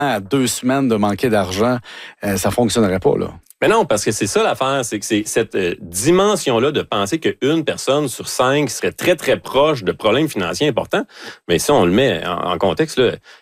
à 2 semaines de manquer d'argent, ça fonctionnerait pas, là. Mais non, parce que c'est ça l'affaire, c'est que c'est cette dimension-là de penser qu'une personne sur 5 serait très, très proche de problèmes financiers importants. Mais si on le met en contexte, là,